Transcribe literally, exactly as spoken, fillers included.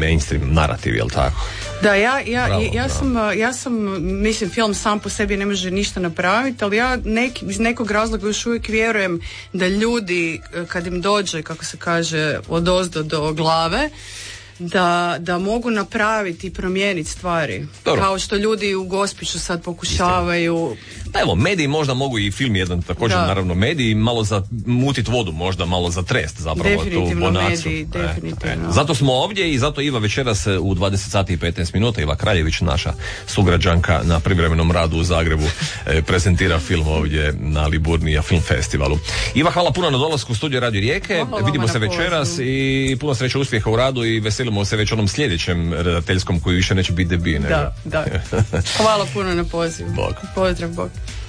mainstream narativ, jel tako? Da, ja, ja, bravo, ja, bravo. sam, ja sam, mislim, film sam po sebi ne može ništa napraviti, ali ja nek, iz nekog razloga još uvijek vjerujem da ljudi, kad im dođe, kako se kaže, od ozdo do glave, Da, da mogu napraviti i promijeniti stvari. Dobro. Kao što ljudi u Gospiću sad pokušavaju. Da, evo, mediji možda mogu i film jedan također, da. naravno mediji, malo za mutit vodu, možda malo za trest zapravo. Definitivno tu bonacu. mediji, definitivno. E, e. Zato smo ovdje i zato Iva večeras u dvadeset sati i petnaest minuta, Iva Kraljević, naša sugrađanka na privremenom radu u Zagrebu, e, prezentira film ovdje na Liburnija Film Festivalu. Iva, hvala puno na dolasku u studio Radio Rijeke. Hvala Vidimo se na večeras pozivu. i puno sreće, uspjeha u radu i veselimo se već onom sljedećem redateljskom koji više neće biti debiji. Da, da. Hvala puno na pozivu. Bog. Pozdrav, Bog.